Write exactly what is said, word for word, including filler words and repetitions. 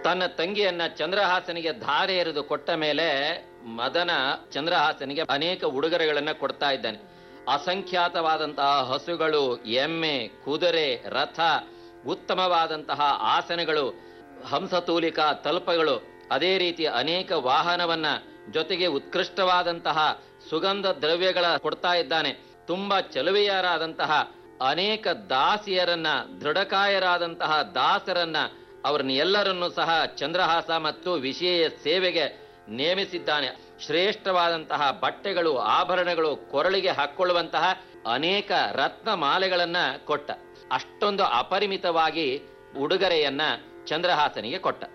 ತನ್ನ ತಂಗಿಯನ್ನ ಚಂದ್ರಹಾಸನಿಗೆ ಧಾರೆ ಎರೆದು ಕೊಟ್ಟ ಮೇಲೆ ಮದನ ಚಂದ್ರಹಾಸನಿಗೆ ಅನೇಕ ಉಡುಗೊರೆಗಳನ್ನ ಕೊಡ್ತಾ ಇದ್ದಾನೆ. ಅಸಂಖ್ಯಾತವಾದಂತಹ ಹಸುಗಳು, ಎಮ್ಮೆ, ಕುದುರೆ, ರಥ, ಉತ್ತಮವಾದಂತಹ ಆಸನಗಳು, ಹಂಸತೂಲಿಕಾ ತಲ್ಪಗಳು, ಅದೇ ರೀತಿ ಅನೇಕ ವಾಹನವನ್ನ, ಜೊತೆಗೆ ಉತ್ಕೃಷ್ಟವಾದಂತಹ ಸುಗಂಧ ದ್ರವ್ಯಗಳ ಕೊಡ್ತಾ ಇದ್ದಾನೆ. ತುಂಬಾ ಚಲುವೆಯರಾದಂತಹ ಅನೇಕ ದಾಸಿಯರನ್ನ, ದೃಢಕಾಯರಾದಂತಹ ದಾಸರನ್ನ, ಅವರನ್ನ ಎಲ್ಲರನ್ನೂ ಸಹ ಚಂದ್ರಹಾಸ ಮತ್ತು ವಿಶೇಷ ಸೇವೆಗೆ ನೇಮಿಸಿದ್ದಾನೆ. ಶ್ರೇಷ್ಠವಾದಂತಹ ಬಟ್ಟೆಗಳು, ಆಭರಣಗಳು, ಕೊರಳಿಗೆ ಹಾಕೊಳ್ಳುವಂತಹ ಅನೇಕ ರತ್ನ ಮಾಲೆಗಳನ್ನ ಕೊಟ್ಟ. ಅಷ್ಟೊಂದು ಅಪರಿಮಿತವಾಗಿ ಉಡುಗೊರೆಯನ್ನ ಚಂದ್ರಹಾಸನಿಗೆ ಕೊಟ್ಟ.